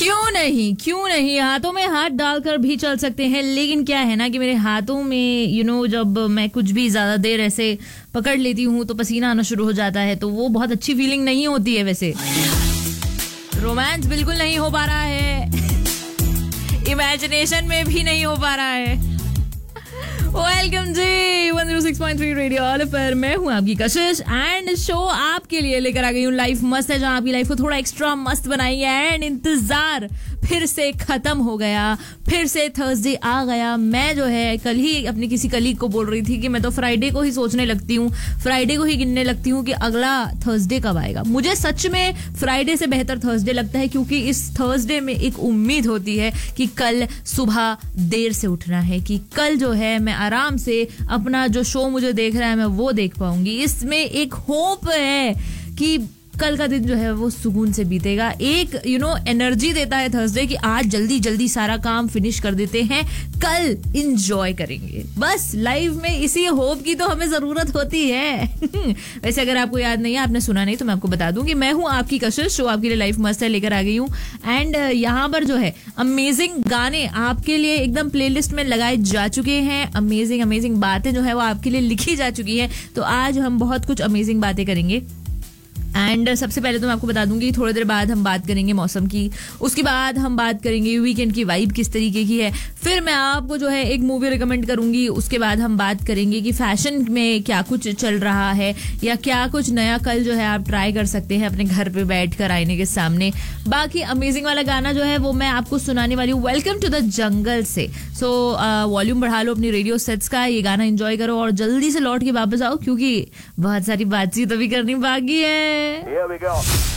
क्यों नहीं, हाथों में हाथ डालकर भी चल सकते हैं। लेकिन क्या है ना कि मेरे हाथों में जब मैं कुछ भी ज्यादा देर ऐसे पकड़ लेती हूँ तो पसीना आना शुरू हो जाता है, तो वो बहुत अच्छी फीलिंग नहीं होती है। वैसे रोमांस बिल्कुल नहीं हो पा रहा है, इमेजिनेशन में भी नहीं हो पा रहा है। वेलकम जी 106.3 रेडियो ऑल पर मैं हूँ आपकी कशिश एंड शो आपके लिए लेकर आ गई हूँ लाइफ मस्त है, जहाँ आपकी लाइफ को थोड़ा एक्स्ट्रा मस्त बनाई है। एंड इंतजार फिर से खत्म हो गया, फिर से थर्सडे आ गया। मैं जो है कल ही अपनी किसी कलीग को बोल रही थी कि मैं तो फ्राइडे को ही सोचने लगती हूँ, फ्राइडे को ही गिनने लगती हूँ कि अगला थर्सडे कब आएगा। मुझे सच में फ्राइडे से बेहतर थर्सडे लगता है, क्योंकि इस थर्सडे में एक उम्मीद होती है कि कल सुबह देर से उठना है, कि कल जो है मैं आराम से अपना जो शो मुझे देख रहा है मैं वो देख पाऊंगी। इसमें एक होप है कि कल का दिन जो है वो सुकून से बीतेगा। एक एनर्जी देता है थर्सडे कि आज जल्दी जल्दी सारा काम फिनिश कर देते हैं, कल इंजॉय करेंगे। बस लाइफ में इसी होप की तो हमें जरूरत होती है। वैसे अगर आपको याद नहीं है, आपने सुना नहीं, तो मैं आपको बता दूं कि मैं हूं आपकी कशिश, शो आपके लिए लाइफ मस्त है लेकर आ गई हूं। एंड यहाँ पर जो है अमेजिंग गाने आपके लिए एकदम प्लेलिस्ट में लगाए जा चुके हैं। अमेजिंग बातें जो है वो आपके लिए लिखी जा चुकी है। तो आज हम बहुत कुछ अमेजिंग बातें करेंगे। एंड सबसे पहले तो मैं आपको बता दूंगी थोड़ी देर बाद हम बात करेंगे मौसम की, उसके बाद हम बात करेंगे वीकेंड की वाइब किस तरीके की है, फिर मैं आपको जो है एक मूवी रिकमेंड करूंगी, उसके बाद हम बात करेंगे कि फैशन में क्या कुछ चल रहा है या क्या कुछ नया कल जो है आप ट्राई कर सकते हैं अपने घर पे बैठकर आईने के सामने। बाकी अमेजिंग वाला गाना जो है वो मैं आपको सुनाने वाली हूँ वेलकम टू द जंगल से। सो वॉल्यूम बढ़ा लो अपनी रेडियो सेट्स का, ये गाना एंजॉय करो और जल्दी से लौट के वापस आओ, क्योंकि बहुत सारी बातचीत अभी करनी बाकी है। Here we go.